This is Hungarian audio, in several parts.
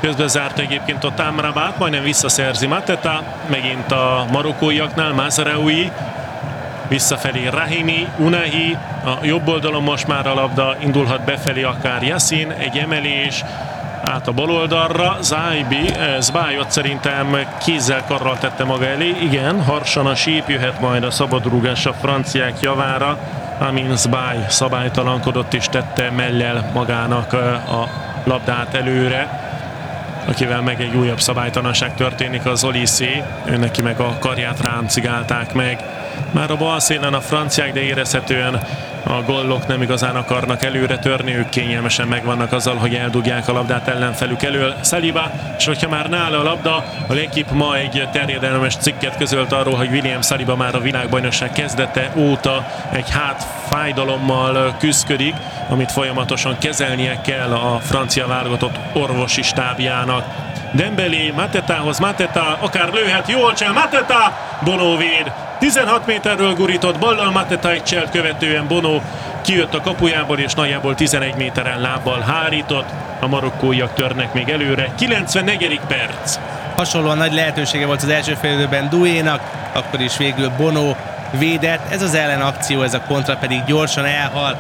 Közben zárt egyébként ott Amrabat, majdnem visszaszerzi Mateta, megint a marokkóiaknál Mazraoui, visszafelé Rahimi, Unahi, a jobb oldalon most már a labda indulhat befelé akár Yassin, egy emelés, át a bal oldalra, Zbájot szerintem kézzel karral tette maga elé, igen, harsan a síp, jöhet majd a szabadrúgás a franciák javára, amin Zbáj szabálytalankodott és tette mellel magának a labdát előre, akivel meg egy újabb szabálytalanság történik, az Olysée, őneki meg a karját ráncigálták meg. Már a bal szélen a franciák, de érezhetően a gollok nem igazán akarnak előre törni, ők kényelmesen megvannak azzal, hogy eldugják a labdát ellenfelük elől. Saliba, és hogyha már nála a labda, a L'Équipe ma egy terjedelmes cikket közölt arról, hogy William Saliba már a világbajnokság kezdete óta egy hátfájdalommal küszködik, amit folyamatosan kezelnie kell a francia válogatott orvosi stábjának. Dembélé Matetához, Mateta akár lőhet, jól csel, Mateta, Bono véd. 16 méterről gurított ballal Mateta egy cselt követően Bono kijött a kapujából és nagyjából 11 méteren lábbal hárított. A marokkóiak törnek még előre. 94. perc. Hasonlóan nagy lehetősége volt az első félidőben Douénak, akkor is végül Bono védett. Ez az ellenakció, ez a kontra pedig gyorsan elhal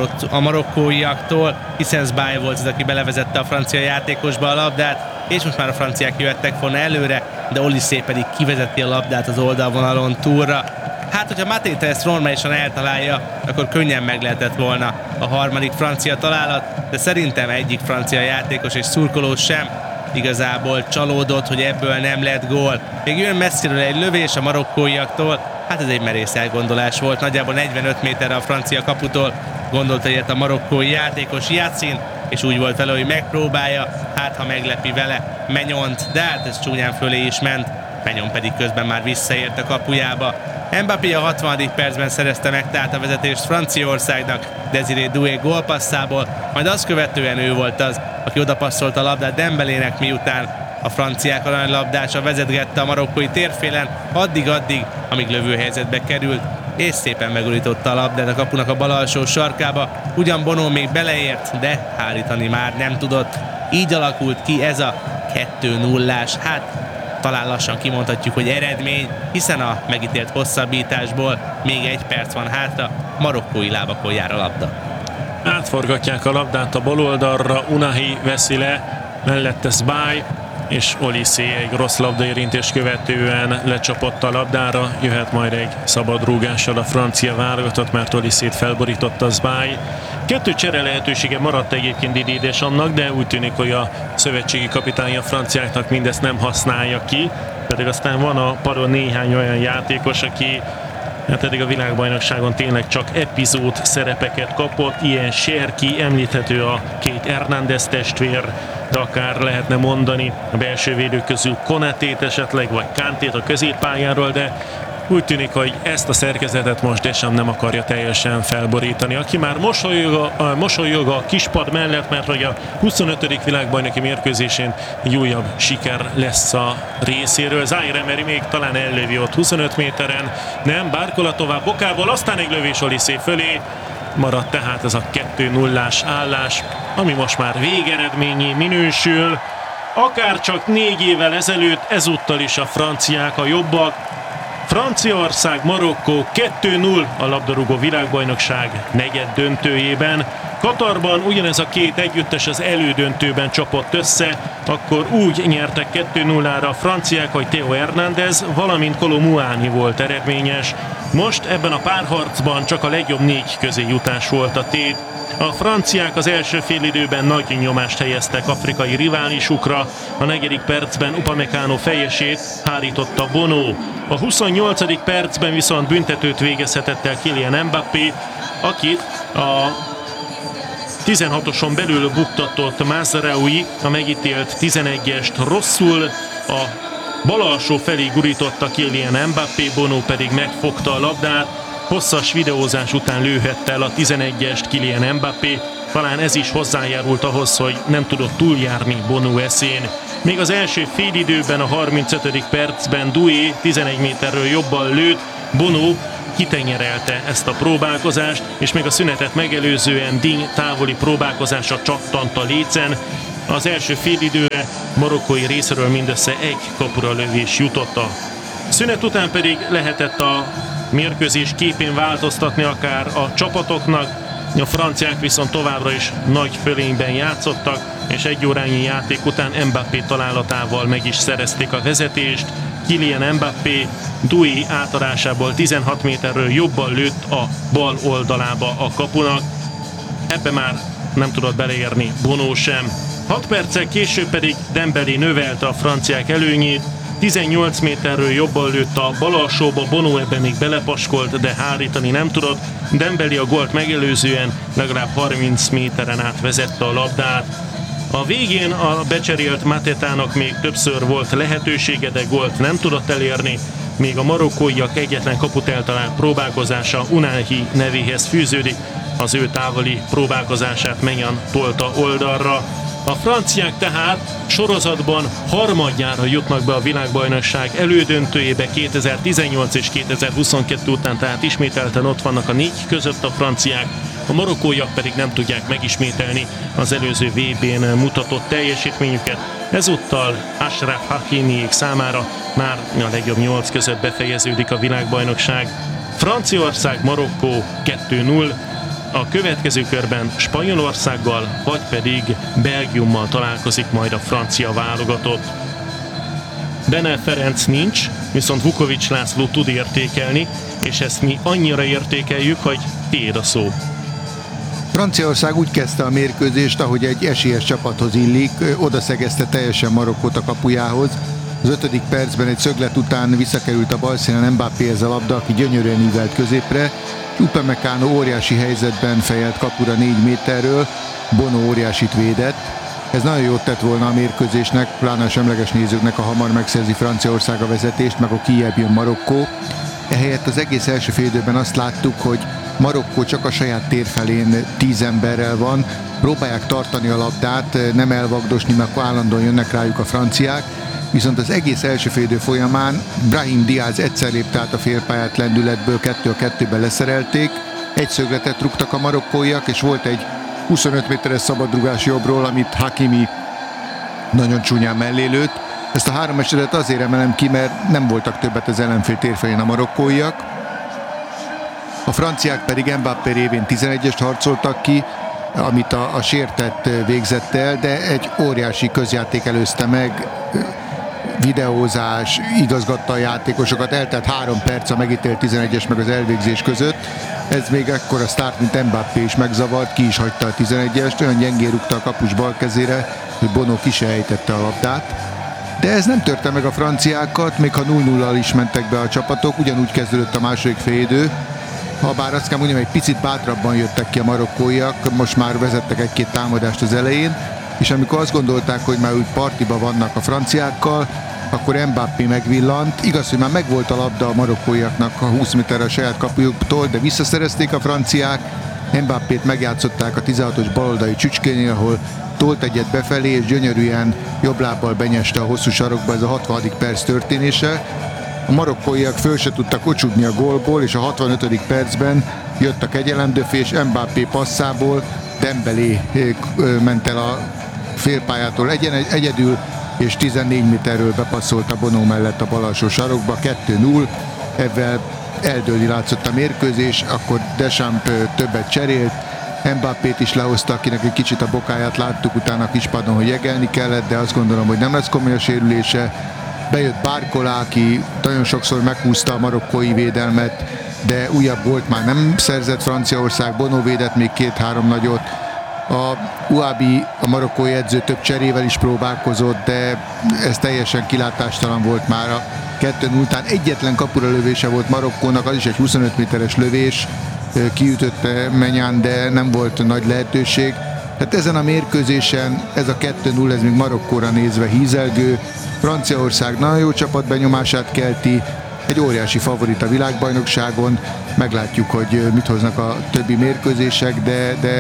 a marokkóiaktól, hiszen Zbály volt az, aki belevezette a francia játékosba a labdát, és most már a franciák jöttek volna előre, de Olysée pedig kivezeti a labdát az oldalvonalon túlra. Hát, hogyha Mateta ezt normálisan eltalálja, akkor könnyen meg lehetett volna a harmadik francia találat, de szerintem egyik francia játékos és szurkoló sem igazából csalódott, hogy ebből nem lett gól. Még jön messziről egy lövés a marokkóiaktól, hát ez egy merész elgondolás volt, nagyjából 45 méterre a francia kaputól gondolta ilyet a marokkói játékos Yassin, és úgy volt vele, hogy megpróbálja, hát ha meglepi vele Menyont, de hát ez csúnyán fölé is ment, Menyon pedig közben már visszaért a kapujába. Mbappé a 60. percben szerezte meg tehát a vezetést Franciaországnak Désiré Doué gólpasszából, majd azt követően ő volt az, aki odapasszolta a labdát Dembelének, miután a franciák aranylabdása vezetgette a marokkói térfélen addig, amíg lövőhelyzetbe került, és szépen megurította a labdát a kapunak a bal alsó sarkába. Ugyan Bono még beleért, de hárítani már nem tudott. Így alakult ki ez a 2-0-ás, hát talán lassan kimondhatjuk, hogy eredmény, hiszen a megítélt hosszabbításból még 1 perc van hátra, marokkói lábakon jár a labda. Átforgatják a labdát a bal oldalra, Unahi veszi le, mellette Zbáj, és Olysée egy rossz labdaérintést követően lecsapott a labdára, jöhet majd egy szabad rúgással a francia válogatott, mert Olysét felborította Zbáj. 2 csere lehetősége maradt egyébként Didier Deschamps-nak, de úgy tűnik, hogy a szövetségi kapitány a franciáknak mindezt nem használja ki, pedig aztán van a padon néhány olyan játékos, aki eddig a világbajnokságon tényleg csak epizód szerepeket kapott, ilyen Cherki, említhető a 2 Hernández testvér, de akár lehetne mondani a belső védők közül Konatét esetleg, vagy Kantét a középpályáról, de úgy tűnik, hogy ezt a szerkezetet most Deschamps nem akarja teljesen felborítani. Aki már mosolyog a kispad mellett, mert hogy a 25. világbajnoki mérkőzésén egy újabb siker lesz a részéről. Zaire Emery még talán ellövi ott 25 méteren, nem, Barcola tovább Bokából, aztán egy lövés Olysée fölé. Maradt tehát ez a 2-0-ás állás, ami most már végeredményé minősül. Akár csak 4 évvel ezelőtt, ezúttal is a franciák a jobbak. Franciaország, Marokkó 2-0 a labdarúgó világbajnokság negyeddöntőjében. Katarban ugyanez a 2 együttes az elődöntőben csapott össze, akkor úgy nyertek 2-0-ra a franciák, hogy Theo Hernández, valamint Kolo Muani volt eredményes. Most ebben a párharcban csak a legjobb 4 közé jutás volt a tét. A franciák az első félidőben nagy nyomást helyeztek afrikai riválisukra, a 4. percben Upamecano fejesét hárította Bono. A 28. percben viszont büntetőt végezhetett el Kylian Mbappé, akit a 16-oson belül buktatott Mazraoui, a megítélt 11-est rosszul, a bal alsó felé gurította Kylian Mbappé, Bono pedig megfogta a labdát. Hosszas videózás után lőhette el a 11-est Kylian Mbappé. Talán ez is hozzájárult ahhoz, hogy nem tudott túljárni Bono eszén. Még az első félidőben, a 35. percben Doué 11 méterről jobban lőtt, Bono kitenyerelte ezt a próbálkozást, és még a szünetet megelőzően Digne távoli próbálkozása csattant a lécen. Az első félidőre marokkói részéről mindössze egy kapura lövés jutott. A szünet után pedig lehetett a mérkőzés képén változtatni akár a csapatoknak. A franciák viszont továbbra is nagy fölényben játszottak, és egy órányi játék után Mbappé találatával meg is szerezték a vezetést. Kylian Mbappé Doué átadásából 16 méterről jobban lőtt a bal oldalába a kapunak. Ebbe már nem tudott beleérni Bono sem. 6 perccel később pedig Dembélé növelte a franciák előnyét. 18 méterről jobban lőtt a bal alsóba, Bono ebben még belepaskolt, de hárítani nem tudott. Dembélé a gólt megelőzően legalább 30 méteren át vezette a labdát. A végén a becserélt Matétának még többször volt lehetősége, de gólt nem tudott elérni. Még a marokkóiak egyetlen kaput eltalált próbálkozása Unahi nevéhez fűződik. Az ő távoli próbálkozását Maignan tolta oldalra. A franciák tehát sorozatban harmadjára jutnak be a világbajnokság elődöntőjébe 2018 és 2022 után, tehát ismételten ott vannak a 4 között a franciák, a marokkóiak pedig nem tudják megismételni az előző VB-n mutatott teljesítményüket. Ezúttal Achraf Hakimiék számára már a legjobb 8 között befejeződik a világbajnokság. Franciaország, Marokkó 2-0. A következő körben Spanyolországgal, vagy pedig Belgiummal találkozik majd a francia válogatott. Bene Ferenc nincs, viszont Vukovics László tud értékelni, és ezt mi annyira értékeljük, hogy tiéd a szó. Franciaország úgy kezdte a mérkőzést, ahogy egy esélyes csapathoz illik, odaszegezte teljesen Marokkót a kapujához. Az 5. percben egy szöglet után visszakerült a balszínen Mbappéhez a labda, aki gyönyörűen ívelt középre, Upamecano óriási helyzetben fejelt kapura 4 méterről, Bono óriásit védett. Ez nagyon jót tett volna a mérkőzésnek, pláne a semleges nézőknek, ha hamar megszerzi Franciaország a vezetést, meg a kijebb jön Marokkó. Ehelyett az egész első félidőben azt láttuk, hogy Marokkó csak a saját tér felén 10 emberrel van, próbálják tartani a labdát, nem elvagdosni, mert állandóan jönnek rájuk a franciák, viszont az egész első félidő folyamán Brahim Diaz egyszer lépte át a félpályát lendületből, 2-2-ben leszerelték, egy szögletet rúgtak a marokkóiak, és volt egy 25 méteres szabadrugás jobbról, amit Hakimi nagyon csúnyán mellé lőtt. Ezt a 3 esetet azért emelem ki, mert nem voltak többet az ellenfél térfelén a marokkóiak. A franciák pedig Mbappé révén 11-est harcoltak ki, amit a sértett végzett el, de egy óriási közjáték előzte meg, videózás, igazgatta a játékosokat, eltelt 3 perc a megítélt 11-es meg az elvégzés között. Ez még ekkora sztárt, mint Mbappé is megzavart, ki is hagyta a 11-est, olyan gyengén rúgta a kapus bal kezére, hogy Bono ki se ejtette a labdát. De ez nem törte meg a franciákat, még ha 0-0-al is mentek be a csapatok, ugyanúgy kezdődött a második félidő. Habár azt kell mondjam, egy picit bátrabban jöttek ki a marokkóiak, most már vezettek egy-két támadást az elején, és amikor azt gondolták, hogy már úgy partiba vannak a franciákkal, akkor Mbappé megvillant. Igaz, hogy már megvolt a labda a marokkóiaknak a 20 méterre a saját kapujuktól, de visszaszerezték a franciák. Mbappét megjátszották a 16-os baloldali csücskénél, ahol tolt egyet befelé, és gyönyörűen jobb lábbal benyeste a hosszú sarokba, ez a 60. perc történése. A marokkóiak föl se tudtak ocsudni a gólból, és a 65. percben jött a kegyelemdöfés, Mbappé passzából Dembélé ment el a félpályától egyedül, és 14 méterről bepasszolt a Bono mellett a bal alsó sarokba, 2-0, ezzel eldőlni látszott a mérkőzés, akkor Deschamps többet cserélt, Mbappét is lehozta, akinek egy kicsit a bokáját láttuk utána a kispadon, hogy jegelni kellett, de azt gondolom, hogy nem lesz komoly a sérülése. Bejött Barcola, aki nagyon sokszor meghúzta a marokkói védelmet, de újabb gólt már nem szerzett Franciaország, Bono védett még 2-3 nagyot. A Ouabi, a marokkói edző több cserével is próbálkozott, de ez teljesen kilátástalan volt már. A 2-0 után egyetlen kapura lövése volt Marokkónak, az is egy 25 méteres lövés, kiütötte Maignan, de nem volt nagy lehetőség. Hát ezen a mérkőzésen ez a 2-0, ez még Marokkóra nézve hízelgő. Franciaország nagyon jó csapatbenyomását kelti, egy óriási favorit a világbajnokságon, meglátjuk, hogy mit hoznak a többi mérkőzések, de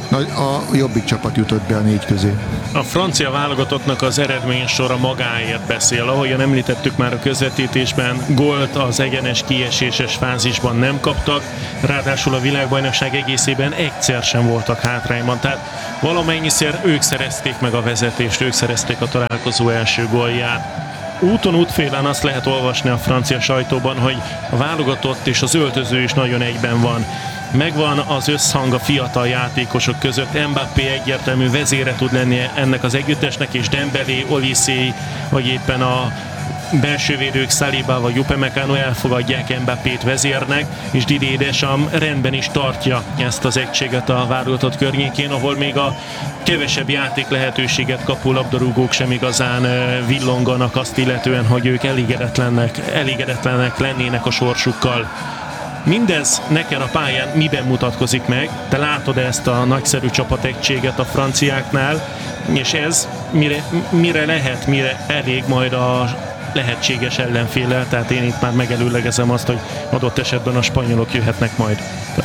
A jobbik csapat jutott be a 4 közé. A francia válogatottnak az eredménysora magáért beszél. Ahogyan említettük már a közvetítésben, gólt az egyenes kieséses fázisban nem kaptak, ráadásul a világbajnokság egészében egyszer sem voltak hátrányban. Tehát valamennyiszer ők szerezték meg a vezetést, ők szerezték a találkozó első gólját. Úton útfélen azt lehet olvasni a francia sajtóban, hogy a válogatott és az öltöző is nagyon egyben van. Megvan az összhang a fiatal játékosok között. Mbappé egyértelmű vezére tud lenni ennek az együttesnek, és Dembélé, Olysé, vagy éppen a belsővédők Saliba vagy Upamecano elfogadják Mbappét vezérnek, és Didier Deschamps rendben is tartja ezt az egységet a válogatott környékén, ahol még a kevesebb játék lehetőséget kapó labdarúgók sem igazán villonganak azt illetően, hogy ők elégedetlenek lennének a sorsukkal. Mindez neked a pályán miben mutatkozik meg? Te látod ezt a nagyszerű csapategységet a franciáknál, és ez mire elég majd a lehetséges ellenféllel, tehát én itt már megelőlegezem azt, hogy adott esetben a spanyolok jöhetnek majd.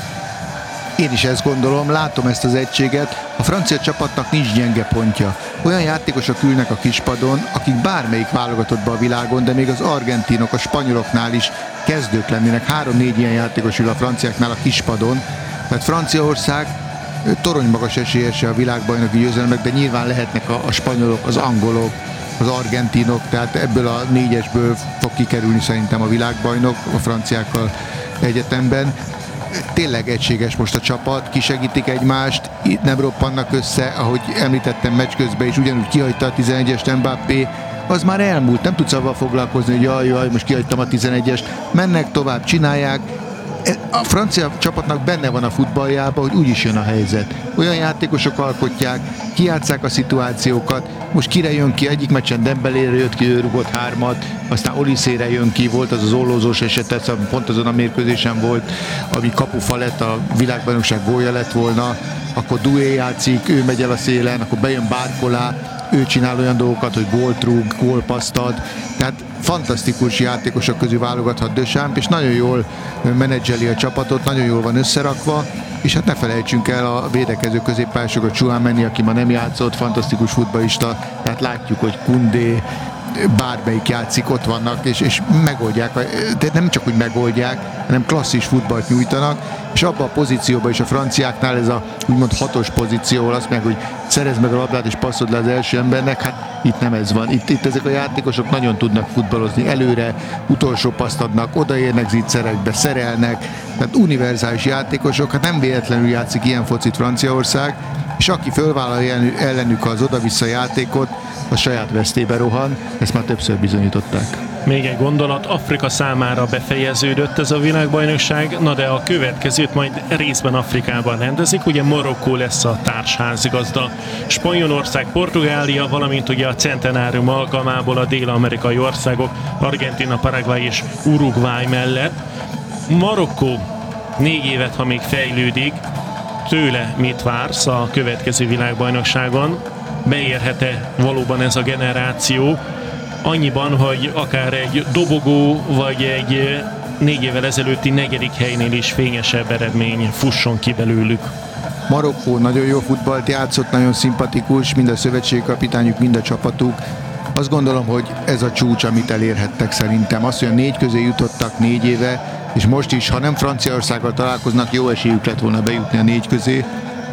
Én is ezt gondolom, látom ezt az egységet. A francia csapatnak nincs gyenge pontja. Olyan játékosok ülnek a kispadon, akik bármelyik válogatottban a világon, de még az argentinok, a spanyoloknál is kezdők lennének. 3-4 ilyen játékos ül a franciáknál a kispadon. Tehát Franciaország toronymagas esélyese a világbajnoki győzelemnek, de nyilván lehetnek a spanyolok, az angolok, az argentinok, tehát ebből a 4-esből fog kikerülni szerintem a világbajnok a franciákkal egyetemben. Tényleg egységes most a csapat, kisegítik egymást, nem roppannak össze, ahogy említettem meccs közben is, ugyanúgy kihagyta a 11-est Mbappé, az már elmúlt, nem tudsz avval foglalkozni, hogy jaj, most kihagytam a 11-est, mennek tovább, csinálják. A francia csapatnak benne van a futballjában, hogy úgyis jön a helyzet. Olyan játékosok alkotják, kijátsszák a szituációkat, most kire jön ki, egyik meccsen Dembélére jött ki, ő rúgott 3-at, aztán Olysére jön ki, volt az az ollózós eset, pont azon a mérkőzésen volt, ami kapufa lett, a világbajnokság gólja lett volna, akkor Doué játszik, ő megy el a szélen, akkor bejön Barcola, ő csinál olyan dolgokat, hogy gólt rúg, gólpaszt ad, tehát fantasztikus játékosok közül válogathat Deschamps, és nagyon jól menedzseli a csapatot, nagyon jól van összerakva, és hát ne felejtsünk el a védekező középpályásokat, Tchouaméni, aki ma nem játszott, fantasztikus futballista, tehát látjuk, hogy Koundé, bármelyik játszik, ott vannak, és megoldják, de nem csak, hogy megoldják, hanem klasszis futballt nyújtanak, és abban a pozícióban is a franciáknál ez a úgymond 6-os pozíció, azt meg, hogy szerezd meg a labdát és passzod le az első embernek, hát itt nem ez van. Itt ezek a játékosok nagyon tudnak futballozni, előre, utolsó paszt adnak, odaérnek zicserekbe, szerelnek, tehát univerzális játékosok, hát nem véletlenül játszik ilyen focit Franciaország, és aki fölvállalja ellenük az oda-vissza játékot, a saját vesztébe rohan, ezt már többször bizonyították. Még egy gondolat, Afrika számára befejeződött ez a világbajnokság, na de a következőt majd részben Afrikában rendezik, ugye Marokkó lesz a társházigazda. Spanyolország, Portugália, valamint ugye a centenárium alkalmából a dél-amerikai országok, Argentina, Paraguay és Uruguay mellett. Marokkó 4 évet, ha még fejlődik, tőle mit vársz a következő világbajnokságon? Beérhet-e valóban ez a generáció? Annyiban, hogy akár egy dobogó, vagy egy 4 évvel ezelőtti 4. helynél is fényesebb eredmény fusson ki belőlük. Marokkó nagyon jó futballt játszott, nagyon szimpatikus, mind a szövetségkapitányuk, mind a csapatuk. Azt gondolom, hogy ez a csúcs, amit elérhettek szerintem. Az, hogy a 4 közé jutottak 4 éve, és most is, ha nem Franciaországgal találkoznak, jó esélyük lett volna bejutni a 4 közé.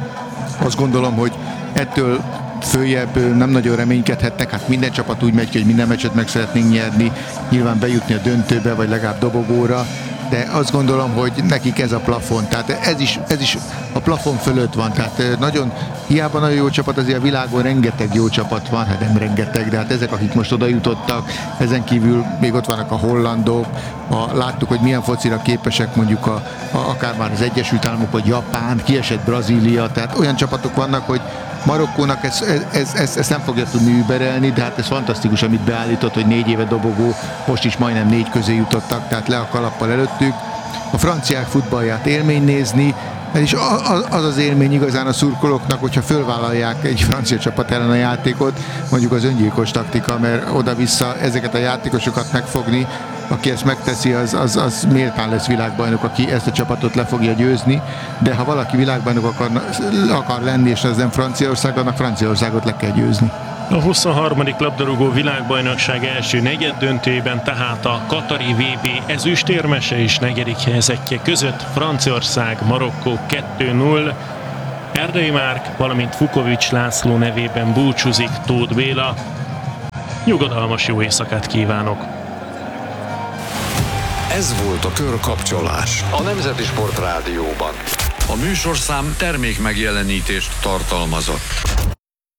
Azt gondolom, hogy ettől följebb nem nagyon reménykedhetnek, hát minden csapat úgy megy ki, hogy minden meccset meg szeretnénk nyerni, nyilván bejutni a döntőbe, vagy legalább dobogóra, de azt gondolom, hogy nekik ez a plafon, tehát ez is a plafon fölött van, tehát hiába nagyon jó csapat, azért a világon rengeteg jó csapat van, hát nem rengeteg, de hát ezek, akik most oda jutottak, ezen kívül még ott vannak a hollandok, láttuk, hogy milyen focira képesek mondjuk akár már az Egyesült Államok, vagy Japán, kiesett Brazília, tehát olyan csapatok vannak, hogy Marokkónak ezt nem fogja tudni überelni, de hát ez fantasztikus, amit beállított, hogy 4 éve dobogó, most is majdnem 4 közé jutottak, tehát le a kalappal előttük. A franciák futballját élmény nézni, és az élmény igazán a szurkolóknak, hogyha fölvállalják egy francia csapat ellen a játékot, mondjuk az öngyilkos taktika, mert oda-vissza ezeket a játékosokat megfogni, aki ezt megteszi, az méltán lesz világbajnok, aki ezt a csapatot le fogja győzni, de ha valaki világbajnok akar lenni, és ez nem Franciaország, annak Franciaországot le kell győzni. A 23. labdarúgó világbajnokság első negyeddöntőjében, tehát a katari VB ezüstérmese és negyedik helyezettje között Franciaország, Marokkó 2-0. Erdei Márk, valamint Fukovics László nevében búcsúzik Tóth Béla. Nyugodalmas jó éjszakát kívánok! Ez volt a Körkapcsolás a Nemzeti Sport Rádióban. A műsorszám termék megjelenítést tartalmazott.